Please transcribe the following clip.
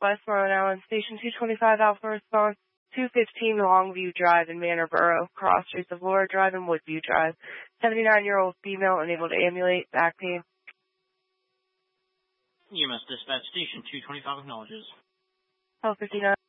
West Long Island, Station 225 Alpha Response, 215 Longview Drive in Manor Borough, cross streets of Laura Drive and Woodview Drive. 79-year-old female unable to ambulate, back pain. EMS dispatch station 225 acknowledges. 1259.